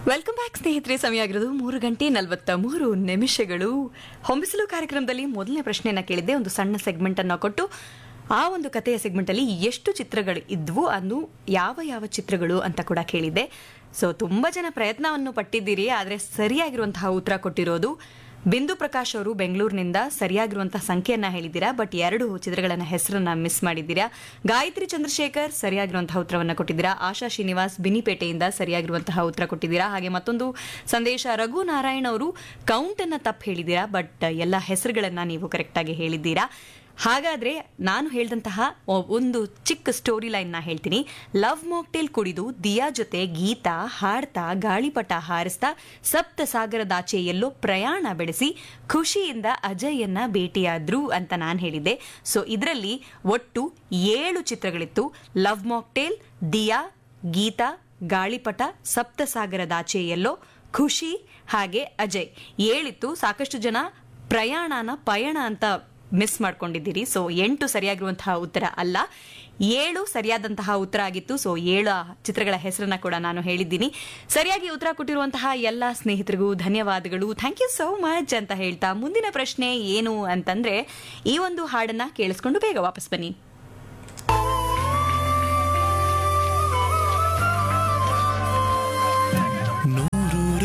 Welcome back ಸ್ನೇಹಿತರೆ. ಸಮಯ ಆಗಿರೋದು 3:43 ಹೊಂಬಿಸಲು ಕಾರ್ಯಕ್ರಮದಲ್ಲಿ ಮೊದಲನೇ ಪ್ರಶ್ನೆಯನ್ನ ಕೇಳಿದ್ದೆ. ಒಂದು ಸಣ್ಣ ಸೆಗ್ಮೆಂಟ್ ಅನ್ನು ಕೊಟ್ಟು ಆ ಒಂದು ಕಥೆಯ ಸೆಗ್ಮೆಂಟ್ ಅಲ್ಲಿ ಎಷ್ಟು ಚಿತ್ರಗಳು ಇದ್ವು, ಅನ್ನು ಯಾವ ಯಾವ ಚಿತ್ರಗಳು ಅಂತ ಕೂಡ ಕೇಳಿದ್ದೆ. ಸೊ ತುಂಬಾ ಜನ ಪ್ರಯತ್ನವನ್ನು ಪಟ್ಟಿದ್ದೀರಿ, ಆದರೆ ಸರಿಯಾಗಿರುವಂತಹ ಉತ್ತರ ಕೊಟ್ಟಿರೋದು ಬಿಂದು ಪ್ರಕಾಶ್ ಅವರು ಬೆಂಗಳೂರಿನಿಂದ. ಸರಿಯಾಗಿರುವಂತಹ ಸಂಖ್ಯೆಯನ್ನ ಹೇಳಿದ್ದೀರಾ, ಬಟ್ 2 ಚಿತ್ರಗಳನ್ನ ಹೆಸರನ್ನ ಮಿಸ್ ಮಾಡಿದ್ದೀರಾ. ಗಾಯತ್ರಿ ಚಂದ್ರಶೇಖರ್ ಸರಿಯಾಗಿರುವಂತಹ ಉತ್ತರವನ್ನ ಕೊಟ್ಟಿದ್ದೀರಾ. ಆಶಾ ಶ್ರೀನಿವಾಸ್ ಬಿನಿಪೇಟೆಯಿಂದ ಸರಿಯಾಗಿರುವಂತಹ ಉತ್ತರ ಕೊಟ್ಟಿದ್ದೀರಾ. ಹಾಗೆ ಮತ್ತೊಂದು ಸಂದೇಶ, ರಘು ನಾರಾಯಣ್ ಅವರು ಕೌಂಟ್ ಅನ್ನ ತಪ್ಪು ಹೇಳಿದ್ದೀರಾ, ಬಟ್ ಎಲ್ಲ ಹೆಸರುಗಳನ್ನ ನೀವು ಕರೆಕ್ಟ್ ಆಗಿ ಹೇಳಿದ್ದೀರಾ. ಹಾಗಾದ್ರೆ ನಾನು ಹೇಳಿದಂತಹ ಒಂದು ಚಿಕ್ಕ ಸ್ಟೋರಿ ಲೈನ್ ನ ಹೇಳ್ತೀನಿ. ಲವ್ ಮಾಕ್ಟೇಲ್ ಕುಡಿದು ದಿಯಾ ಜೊತೆ ಗೀತಾ ಹಾಡ್ತಾ ಗಾಳಿಪಟ ಹಾರಿಸ್ತಾ ಸಪ್ತ ಸಾಗರದಾಚೆ ಎಲ್ಲೋ ಪ್ರಯಾಣ ಬೆಳೆಸಿ ಖುಷಿಯಿಂದ ಅಜಯನ್ನ ಭೇಟಿಯಾದ್ರು ಅಂತ ನಾನು ಹೇಳಿದ್ದೆ. ಸೊ ಇದರಲ್ಲಿ ಒಟ್ಟು 7 ಚಿತ್ರಗಳಿತ್ತು. ಲವ್ ಮಾಕ್ಟೇಲ್, ದಿಯಾ, ಗೀತಾ, ಗಾಳಿಪಟ, ಸಪ್ತ ಸಾಗರದಾಚೆ ಎಲ್ಲೋ, ಖುಷಿ ಹಾಗೆ ಅಜಯ್ 7 ಇತ್ತು. ಸಾಕಷ್ಟು ಜನ ಪಯಣ ಅಂತ ಮಿಸ್ ಮಾಡ್ಕೊಂಡಿದ್ದೀರಿ. ಸೊ 8 ಸರಿಯಾಗಿರುವಂತಹ ಉತ್ತರ ಅಲ್ಲ, 7 ಸರಿಯಾದಂತಹ ಉತ್ತರ ಆಗಿತ್ತು. ಸೊ 7 ಚಿತ್ರಗಳ ಹೆಸರನ್ನ ಕೂಡ ನಾನು ಹೇಳಿದ್ದೀನಿ. ಸರಿಯಾಗಿ ಉತ್ತರ ಕೊಟ್ಟಿರುವಂತಹ ಎಲ್ಲ ಸ್ನೇಹಿತರಿಗೂ ಧನ್ಯವಾದಗಳು. ಥ್ಯಾಂಕ್ ಯು ಸೋ ಮಚ್ ಅಂತ ಹೇಳ್ತಾ ಮುಂದಿನ ಪ್ರಶ್ನೆ ಏನು ಅಂತಂದ್ರೆ, ಈ ಒಂದು ಹಾಡನ್ನ ಕೇಳಿಸ್ಕೊಂಡು ಬೇಗ ವಾಪಸ್ ಬನ್ನಿ.